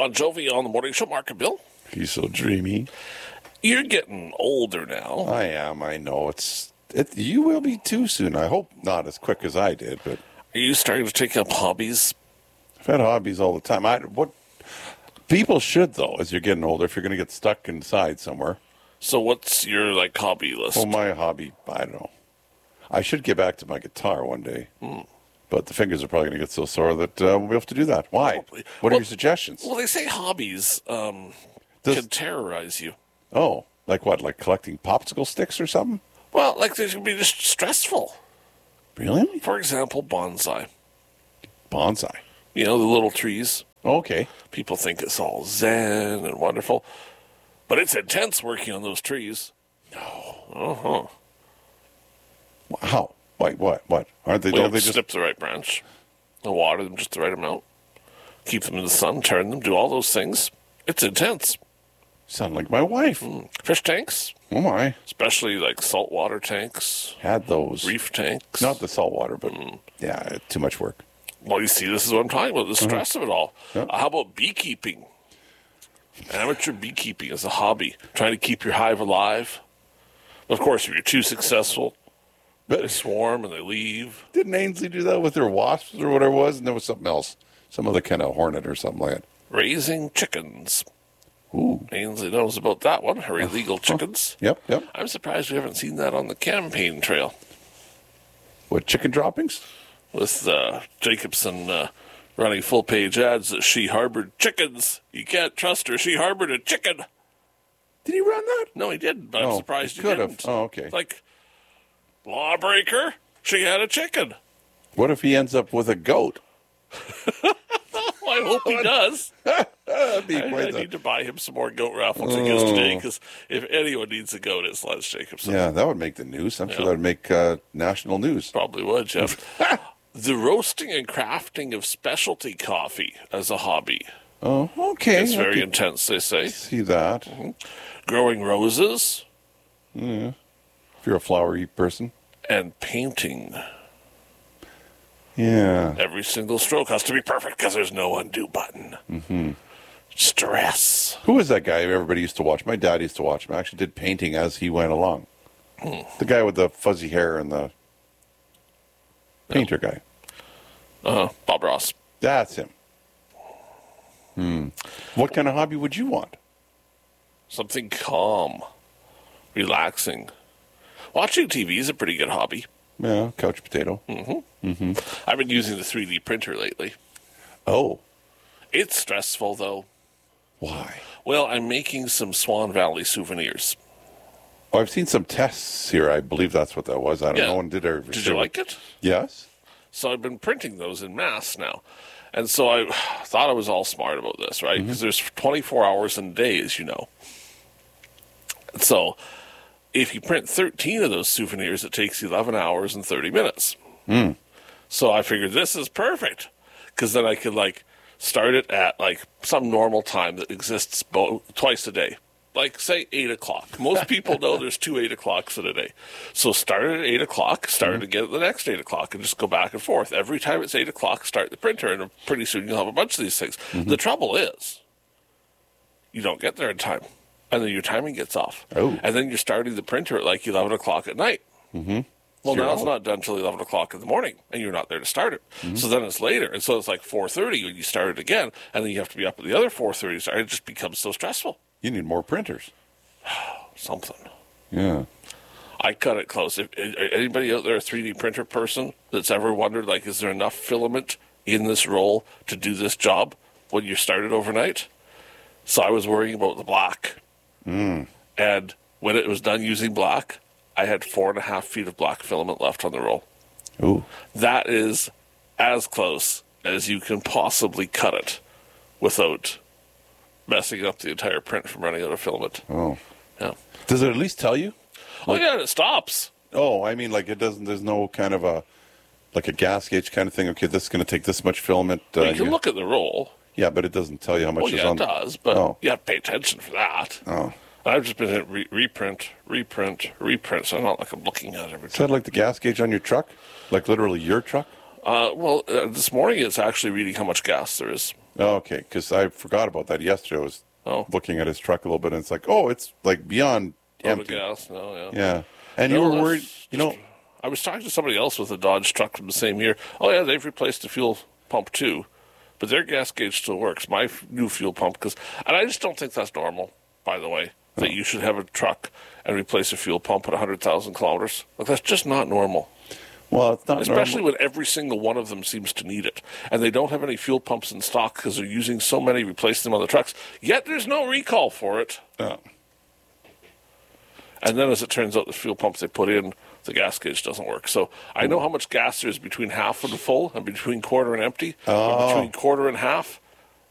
Bon Jovi on the morning show. Mark and Bill. He's so dreamy. You're getting older now. I am. I know. You will be too soon. I hope not as quick as I did, but Are you starting to take up hobbies? I've had hobbies all the time. What people should, though, as you're getting older, if you're going to get stuck inside somewhere. So what's your hobby list? Well, my hobby, I don't know. I should get back to my guitar one day. But the fingers are probably going to get so sore that we'll be able to do that. Why? Probably. What are your suggestions? Well, they say hobbies can terrorize you. Oh, like what? Like collecting popsicle sticks or something? Well, they can be just stressful. Really? For example, bonsai. Bonsai. You know, the little trees. Okay. People think it's all zen and wonderful. But it's intense working on those trees. No. Uh-huh. How? Wait, what? Aren't they? We Don't they just snip the right branch, and water them just the right amount, keep them in the sun, turn them, do all those things. It's intense. sound like my wife? Fish tanks, Oh my! especially saltwater tanks, Had those. reef tanks. Not the salt water, but yeah, too much work. Well, you see, this is what I'm talking about, the stress of it all. Yeah. How about beekeeping? Amateur beekeeping as a hobby, trying to keep your hive alive. Of course, if you're too successful, they swarm and they leave. Didn't Ainsley do that with their wasps or whatever it was? And there was something else, some other kind of hornet or something like that. Raising chickens. Ooh. Ainsley knows about that one, her illegal chickens. Yep. I'm surprised we haven't seen that on the campaign trail. What, chicken droppings? With Jacobson running full-page ads that she harbored chickens. You can't trust her. She harbored a chicken. Did he run that? No, he didn't, but I'm Oh, surprised he he could have. didn't. Oh, okay. Lawbreaker, she had a chicken. What if he ends up with a goat? Well, I hope he does. That'd be I quite need to buy him some more goat raffle tickets today, because if anyone needs a goat, it's Lance Jacobson. Yeah, that would make the news. I'm sure that would make national news. Probably would, Jeff. The roasting and crafting of specialty coffee as a hobby. Oh, okay. It's I very could intense, they say. see that. Growing roses If you're a flowery person. and painting. Yeah. Every single stroke has to be perfect because there's no undo button. Mm-hmm. Stress. Who was that guy everybody used to watch? My dad used to watch him. I actually did painting as he went along. The guy with the fuzzy hair and the painter guy. Bob Ross. That's him. What kind of hobby would you want? Something calm, relaxing. Watching TV is a pretty good hobby. Yeah, couch potato. I've been using the 3D printer lately. Oh, It's stressful, though. why? Well, I'm making some Swan Valley souvenirs. Oh, I've seen some tests here. I believe that's what that was. I don't Yeah. know. And did you like it? Yes. So I've been printing those in mass now. And so I thought I was all smart about this, right? Because there's 24 hours in a day, as you know. So if you print 13 of those souvenirs, it takes 11 hours and 30 minutes. So I figured this is perfect, because then I could start it at some normal time that exists twice a day. Say 8 o'clock. Most people know there's 2 8 o'clocks in a day. So start it at 8 o'clock, start it again at the next 8 o'clock, and just go back and forth. Every time it's 8 o'clock, start the printer, and pretty soon you'll have a bunch of these things. The trouble is, you don't get there in time, and then your timing gets off. Oh. And then you're starting the printer at 11 o'clock at night. Well, Sure. now it's not done until 11 o'clock in the morning, and you're not there to start it. So then it's later, and so it's 4:30 when you start it again, and then you have to be up at the other 4:30 to start. It just becomes so stressful. You need more printers. Something. Yeah. I cut it close. If anybody out there, a 3D printer person, that's ever wondered, is there enough filament in this roll to do this job when you started overnight? So I was worrying about the black. And when it was done using black, I had 4.5 feet of black filament left on the roll. Ooh. That is as close as you can possibly cut it without messing up the entire print from running out of filament. Oh. Yeah. Does it at least tell you? Oh, yeah, and it stops. Oh, I mean, it doesn't. There's no kind of a gas gauge kind of thing. Okay, this is going to take this much filament. You can look at the roll. Yeah, but it doesn't tell you how much Well, is yeah, on. it does, but Oh. you have to pay attention for that. Oh. I've just been hitting reprint, so I'm not I'm looking at it every Is time. that like the gas gauge on your truck? Like literally your truck? This morning it's actually reading how much gas there is. Oh, okay, because I forgot about that yesterday. I was Oh. looking at his truck a little bit, and it's like, oh, it's like beyond Oh, the empty. gas? No, yeah. Yeah, and No, you were that's worried, you know. I was talking to somebody else with a Dodge truck from the same year. Oh, yeah, they've replaced the fuel pump too, but their gas gauge still works. My new fuel pump, and I just don't think that's normal, by the way, that you should have a truck and replace a fuel pump at 100,000 kilometers. Like, that's just not normal. Well, it's not Especially normal. when every single one of them seems to need it. And they don't have any fuel pumps in stock because they're using so many, replacing them on the trucks. Yet there's no recall for it. Oh. And then, as it turns out, the fuel pumps they put in, the gas gauge doesn't work. So I know how much gas there is between half and full and between quarter and empty, or between quarter and half.